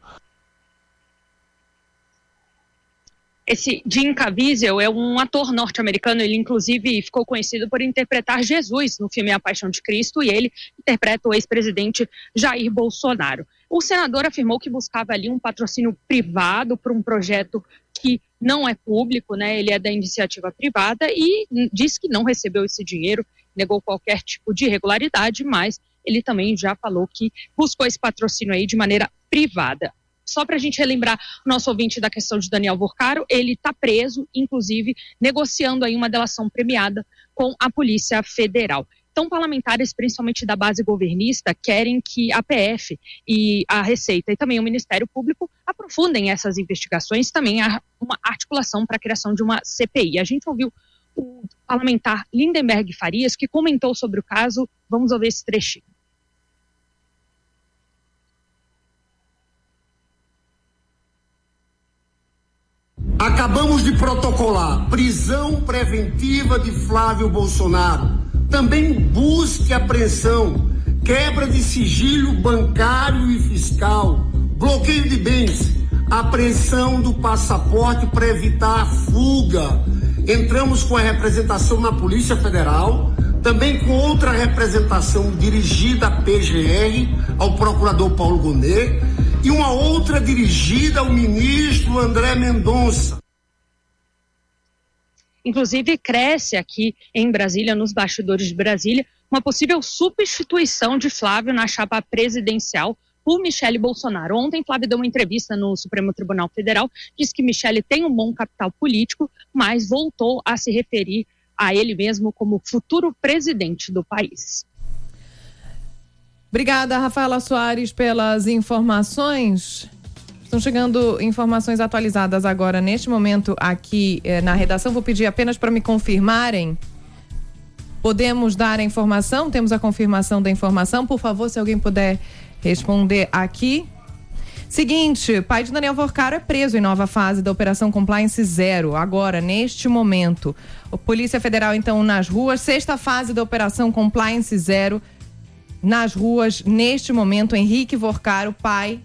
Esse Jim Caviezel é um ator norte-americano, ele inclusive ficou conhecido por interpretar Jesus no filme A Paixão de Cristo, e ele interpreta o ex-presidente Jair Bolsonaro. O senador afirmou que buscava ali um patrocínio privado para um projeto que não é público, né? Ele é da iniciativa privada e disse que não recebeu esse dinheiro, negou qualquer tipo de irregularidade, mas ele também já falou que buscou esse patrocínio aí de maneira privada. Só para a gente relembrar o nosso ouvinte da questão de Daniel Vorcaro, ele está preso, inclusive negociando aí uma delação premiada com a Polícia Federal. Então, parlamentares, principalmente da base governista, querem que a PF e a Receita e também o Ministério Público aprofundem essas investigações, também há uma articulação para a criação de uma CPI. A gente ouviu o parlamentar Lindenberg Farias, que comentou sobre o caso. Vamos ouvir esse trechinho. Acabamos de protocolar prisão preventiva de Flávio Bolsonaro. Também busca e apreensão, quebra de sigilo bancário e fiscal, bloqueio de bens, apreensão do passaporte para evitar a fuga. Entramos com a representação na Polícia Federal, também com outra representação dirigida à PGR, ao procurador Paulo Gonet, e uma outra dirigida ao ministro André Mendonça. Inclusive, cresce aqui em Brasília, nos bastidores de Brasília, uma possível substituição de Flávio na chapa presidencial por Michele Bolsonaro. Ontem, Flávio deu uma entrevista no Supremo Tribunal Federal, disse que Michele tem um bom capital político, mas voltou a se referir a ele mesmo como futuro presidente do país. Obrigada, Rafaela Soares, pelas informações. Estão chegando informações atualizadas agora, neste momento, aqui na redação. Vou pedir apenas para me confirmarem. Podemos dar a informação? Temos a confirmação da informação. Por favor, se alguém puder responder aqui. Seguinte, pai de Daniel Vorcaro é preso em nova fase da Operação Compliance Zero. Agora, neste momento, a Polícia Federal, então, nas ruas. Sexta fase da Operação Compliance Zero. Nas ruas, neste momento, Henrique Vorcaro, pai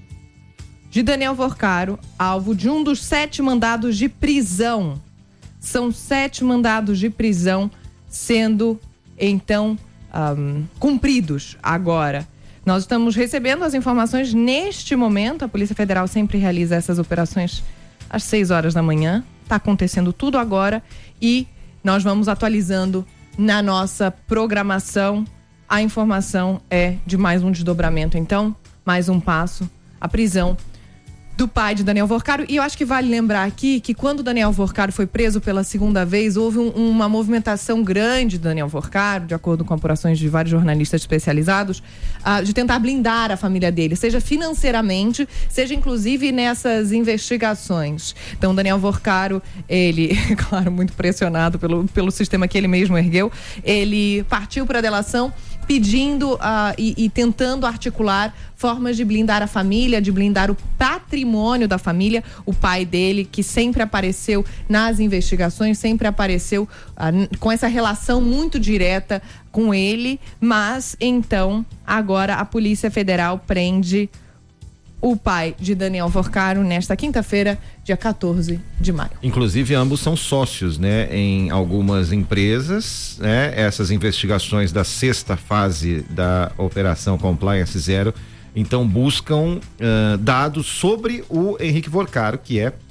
de Daniel Vorcaro, alvo de um dos 7 mandados de prisão. São 7 mandados de prisão sendo, então, cumpridos agora. Nós estamos recebendo as informações neste momento. A Polícia Federal sempre realiza essas operações às 6 horas da manhã. Está acontecendo tudo agora e nós vamos atualizando na nossa programação. A informação é de mais um desdobramento, então, mais um passo, a prisão do pai de Daniel Vorcaro. E eu acho que vale lembrar aqui que quando Daniel Vorcaro foi preso pela segunda vez, houve uma movimentação grande de Daniel Vorcaro, de acordo com apurações de vários jornalistas especializados, de tentar blindar a família dele, seja financeiramente, seja inclusive nessas investigações. Então, Daniel Vorcaro, ele, claro, muito pressionado pelo sistema que ele mesmo ergueu, ele partiu para a delação pedindo e tentando articular formas de blindar a família, de blindar o patrimônio da família. O pai dele, que sempre apareceu nas investigações, sempre apareceu com essa relação muito direta com ele, mas então agora a Polícia Federal prende o pai de Daniel Vorcaro nesta quinta-feira, dia 14 de maio. Inclusive, ambos são sócios, né, em algumas empresas, né? Essas investigações da sexta fase da Operação Compliance Zero, então buscam dados sobre o Henrique Vorcaro, que é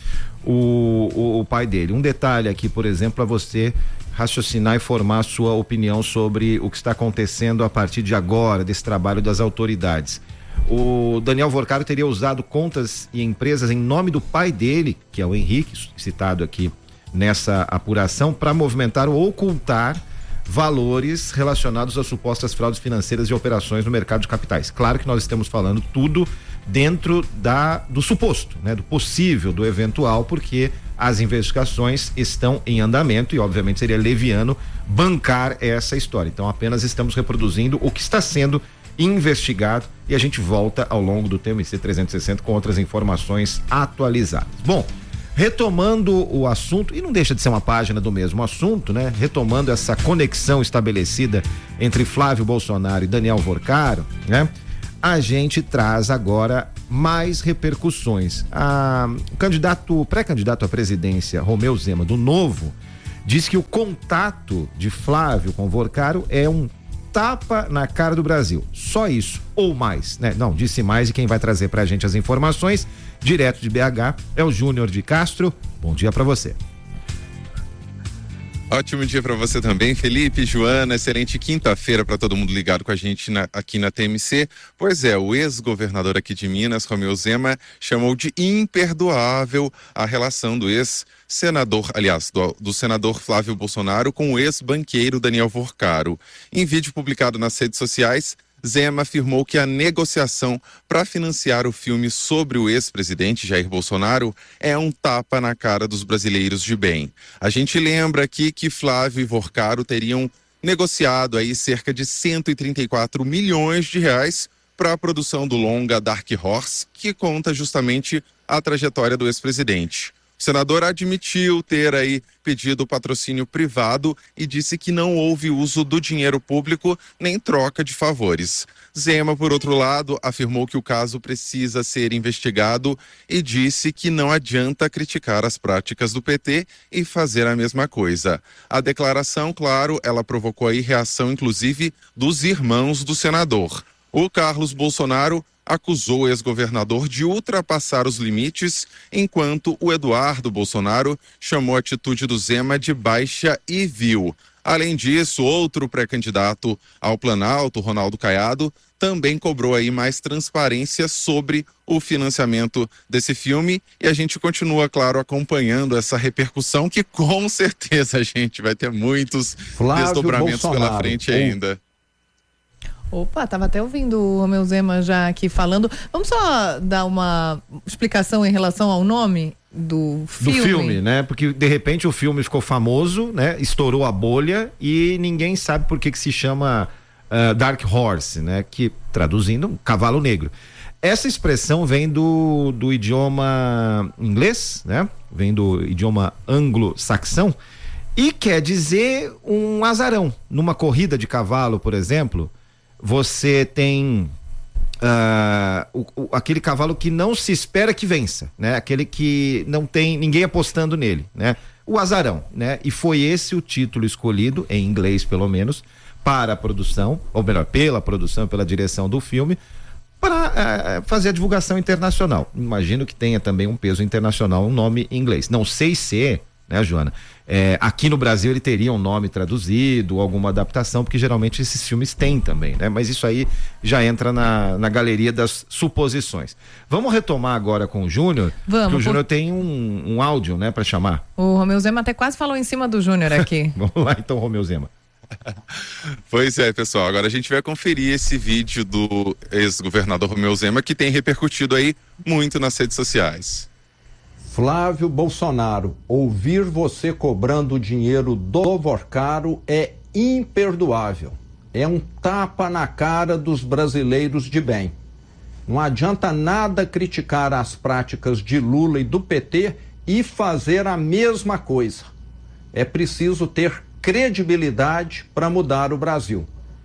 o pai dele. Um detalhe aqui, por exemplo, para você raciocinar e formar a sua opinião sobre o que está acontecendo a partir de agora, desse trabalho das autoridades. O Daniel Vorcaro teria usado contas e empresas em nome do pai dele, que é o Henrique, citado aqui nessa apuração, para movimentar ou ocultar valores relacionados a supostas fraudes financeiras e operações no mercado de capitais. Claro que nós estamos falando tudo dentro do suposto, né? Do possível, do eventual, porque as investigações estão em andamento e obviamente seria leviano bancar essa história. Então apenas estamos reproduzindo o que está sendo investigado e a gente volta ao longo do TMC 360 com outras informações atualizadas. Bom, retomando o assunto, e não deixa de ser uma página do mesmo assunto, né? Retomando essa conexão estabelecida entre Flávio Bolsonaro e Daniel Vorcaro, né? A gente traz agora mais repercussões. O pré-candidato à presidência, Romeu Zema, do Novo, diz que o contato de Flávio com Vorcaro é um tapa na cara do Brasil. Só isso, ou mais, né? Não, disse mais, e quem vai trazer pra gente as informações, direto de BH, é o Júnior de Castro. Bom dia pra você. Ótimo dia para você também, Felipe, Joana, excelente quinta-feira para todo mundo ligado com a gente aqui na TMC. Pois é, o ex-governador aqui de Minas, Romeu Zema, chamou de imperdoável a relação do ex-senador, aliás, do senador Flávio Bolsonaro com o ex-banqueiro Daniel Vorcaro. Em vídeo publicado nas redes sociais, Zema afirmou que a negociação para financiar o filme sobre o ex-presidente Jair Bolsonaro é um tapa na cara dos brasileiros de bem. A gente lembra aqui que Flávio e Vorcaro teriam negociado aí cerca de 134 milhões de reais para a produção do longa Dark Horse, que conta justamente a trajetória do ex-presidente. O senador admitiu ter aí pedido patrocínio privado e disse que não houve uso do dinheiro público nem troca de favores. Zema, por outro lado, afirmou que o caso precisa ser investigado e disse que não adianta criticar as práticas do PT e fazer a mesma coisa. A declaração, claro, ela provocou aí reação inclusive dos irmãos do senador. O Carlos Bolsonaro acusou o ex-governador de ultrapassar os limites, enquanto o Eduardo Bolsonaro chamou a atitude do Zema de baixa e vil. Além disso, outro pré-candidato ao Planalto, Ronaldo Caiado, também cobrou aí mais transparência sobre o financiamento desse filme e a gente continua, claro, acompanhando essa repercussão que com certeza a gente vai ter muitos desdobramentos pela frente ainda. Opa, tava até ouvindo o Romeu Zema já aqui falando. Vamos só dar uma explicação em relação ao nome do filme? Do filme, né? Porque de repente o filme ficou famoso, né? Estourou a bolha e ninguém sabe por que se chama Dark Horse, né? Que traduzindo, cavalo negro. Essa expressão vem do idioma inglês, né? Vem do idioma anglo-saxão e quer dizer um azarão. Numa corrida de cavalo, por exemplo, você tem aquele cavalo que não se espera que vença, né? Aquele que não tem ninguém apostando nele, né? O azarão, né? E foi esse o título escolhido, em inglês pelo menos, para a produção, ou melhor, pela produção, pela direção do filme, para fazer a divulgação internacional. Imagino que tenha também um peso internacional, um nome em inglês. Não sei se, né, Joana? Aqui no Brasil ele teria um nome traduzido, alguma adaptação, porque geralmente esses filmes têm também, né? Mas isso aí já entra na galeria das suposições. Vamos retomar agora com o Júnior, porque o Júnior tem um áudio, né, para chamar. O Romeu Zema até quase falou em cima do Júnior aqui. Vamos lá então, Romeu Zema. Pois é, pessoal, agora a gente vai conferir esse vídeo do ex-governador Romeu Zema, que tem repercutido aí muito nas redes sociais. Flávio Bolsonaro, ouvir você cobrando dinheiro do Vorcaro é imperdoável. É um tapa na cara dos brasileiros de bem. Não adianta nada criticar as práticas de Lula e do PT e fazer a mesma coisa. É preciso ter credibilidade para mudar o Brasil.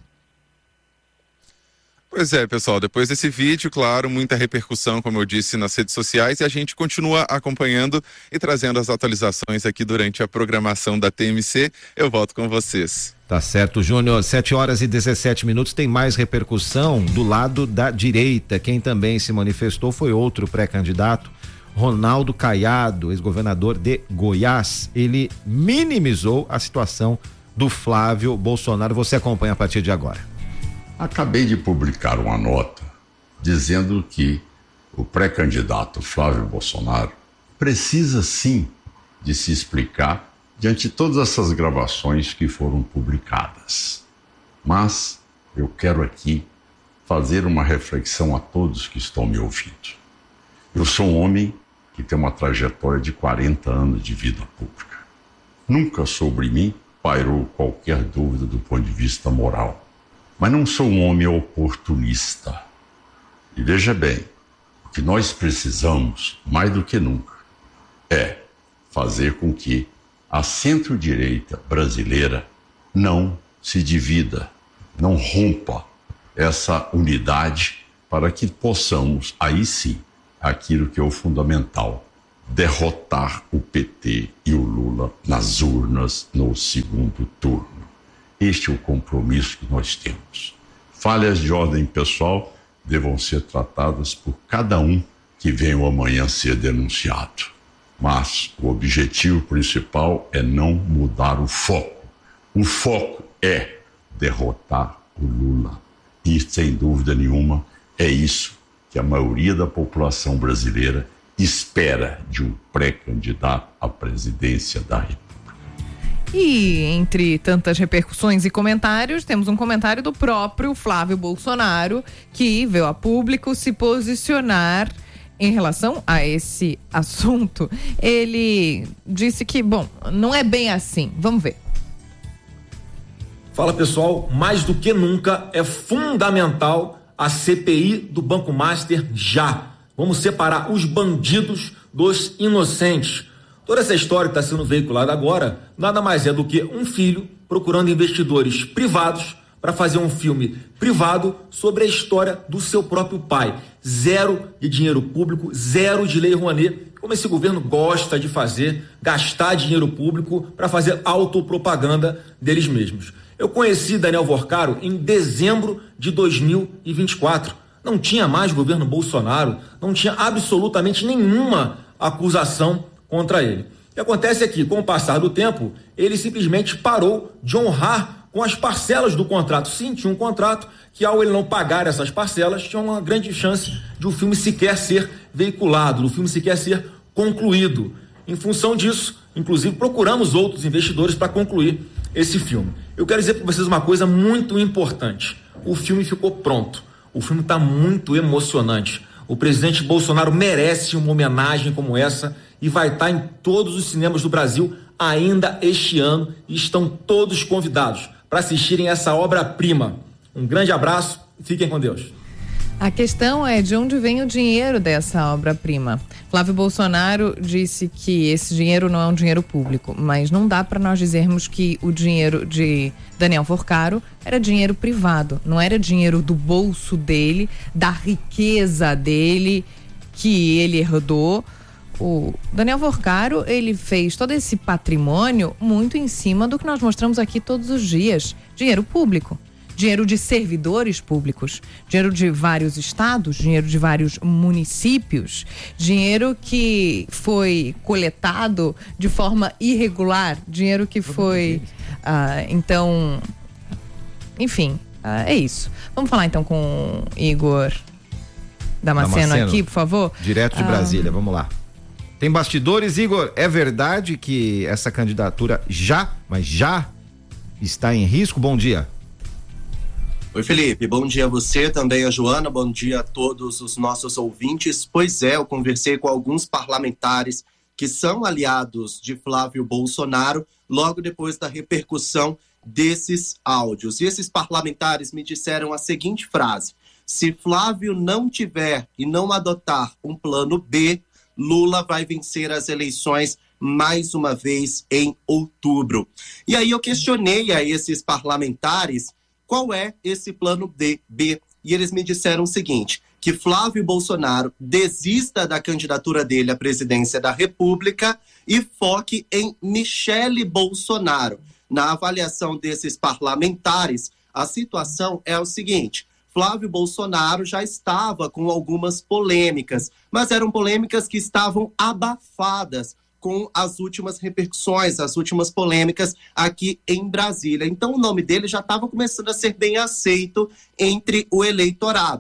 Pois é, pessoal, depois desse vídeo, claro, muita repercussão, como eu disse, nas redes sociais, e a gente continua acompanhando e trazendo as atualizações aqui durante a programação da TMC. Eu volto com vocês. Tá certo, Júnior. 7h17, tem mais repercussão do lado da direita. Quem também se manifestou foi outro pré-candidato, Ronaldo Caiado, ex-governador de Goiás. Ele minimizou a situação do Flávio Bolsonaro. Você acompanha a partir de agora. Acabei de publicar uma nota dizendo que o pré-candidato Flávio Bolsonaro precisa sim de se explicar diante de todas essas gravações que foram publicadas. Mas eu quero aqui fazer uma reflexão a todos que estão me ouvindo. Eu sou um homem que tem uma trajetória de 40 anos de vida pública. Nunca sobre mim pairou qualquer dúvida do ponto de vista moral. Mas não sou um homem oportunista. E veja bem, o que nós precisamos, mais do que nunca, é fazer com que a centro-direita brasileira não se divida, não rompa essa unidade para que possamos, aí sim, aquilo que é o fundamental, derrotar o PT e o Lula nas urnas no segundo turno. Este é o compromisso que nós temos. Falhas de ordem pessoal devam ser tratadas por cada um que venha amanhã ser denunciado. Mas o objetivo principal é não mudar o foco. O foco é derrotar o Lula. E, sem dúvida nenhuma, é isso que a maioria da população brasileira espera de um pré-candidato à presidência da República. E entre tantas repercussões e comentários, temos um comentário do próprio Flávio Bolsonaro, que veio a público se posicionar em relação a esse assunto. Ele disse que, bom, não é bem assim. Vamos ver. Fala, pessoal, mais do que nunca é fundamental a CPI do Banco Master já. Vamos separar os bandidos dos inocentes. Toda essa história que está sendo veiculada agora nada mais é do que um filho procurando investidores privados para fazer um filme privado sobre a história do seu próprio pai. Zero de dinheiro público, zero de lei Rouanet, como esse governo gosta de fazer, gastar dinheiro público para fazer autopropaganda deles mesmos. Eu conheci Daniel Vorcaro em dezembro de 2024. Não tinha mais governo Bolsonaro, não tinha absolutamente nenhuma acusação contra ele. O que acontece é que, com o passar do tempo, ele simplesmente parou de honrar com as parcelas do contrato. Sim, tinha um contrato que, ao ele não pagar essas parcelas, tinha uma grande chance de o filme sequer ser veiculado, do filme sequer ser concluído. Em função disso, inclusive, procuramos outros investidores para concluir esse filme. Eu quero dizer para vocês uma coisa muito importante. O filme ficou pronto. O filme está muito emocionante. O presidente Bolsonaro merece uma homenagem como essa e vai estar em todos os cinemas do Brasil ainda este ano e estão todos convidados para assistirem essa obra-prima. Um grande abraço e fiquem com Deus. A questão é de onde vem o dinheiro dessa obra-prima. Flávio Bolsonaro disse que esse dinheiro não é um dinheiro público, mas não dá para nós dizermos que o dinheiro de Daniel Vorcaro era dinheiro privado, não era dinheiro do bolso dele, da riqueza dele que ele herdou. O Daniel Vorcaro, ele fez todo esse patrimônio muito em cima do que nós mostramos aqui todos os dias, dinheiro público. Dinheiro de servidores públicos, dinheiro de vários estados, dinheiro de vários municípios, dinheiro que foi coletado de forma irregular, dinheiro que foi, então, enfim, é isso. Vamos falar então com Igor Damasceno aqui, por favor? Direto de Brasília, vamos lá. Tem bastidores, Igor, é verdade que essa candidatura já está em risco? Bom dia. Oi, Felipe, bom dia a você, também a Joana, bom dia a todos os nossos ouvintes. Pois é, eu conversei com alguns parlamentares que são aliados de Flávio Bolsonaro logo depois da repercussão desses áudios. E esses parlamentares me disseram a seguinte frase: se Flávio não tiver e não adotar um plano B, Lula vai vencer as eleições mais uma vez em outubro. E aí eu questionei a esses parlamentares qual é esse plano B. E eles me disseram o seguinte, que Flávio Bolsonaro desista da candidatura dele à presidência da República e foque em Michele Bolsonaro. Na avaliação desses parlamentares, a situação é o seguinte: Flávio Bolsonaro já estava com algumas polêmicas, mas eram polêmicas que estavam abafadas com as últimas repercussões, as últimas polêmicas aqui em Brasília. Então o nome dele já estava começando a ser bem aceito entre o eleitorado.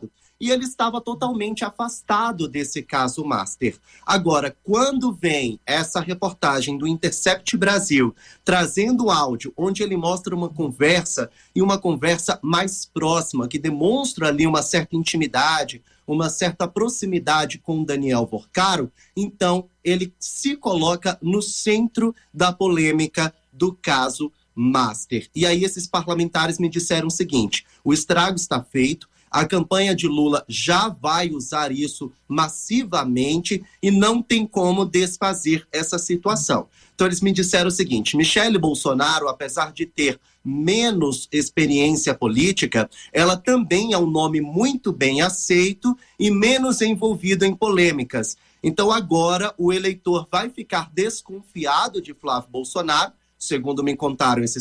e ele estava totalmente afastado desse caso Master. Agora, quando vem essa reportagem do Intercept Brasil, trazendo um áudio onde ele mostra uma conversa, e uma conversa mais próxima, que demonstra ali uma certa intimidade, uma certa proximidade com o Daniel Vorcaro, então ele se coloca no centro da polêmica do caso Master. E aí esses parlamentares me disseram o seguinte: o estrago está feito, a campanha de Lula já vai usar isso massivamente e não tem como desfazer essa situação. Então eles me disseram o seguinte: Michele Bolsonaro, apesar de ter menos experiência política, ela também é um nome muito bem aceito e menos envolvido em polêmicas. Então agora o eleitor vai ficar desconfiado de Flávio Bolsonaro, segundo me contaram esses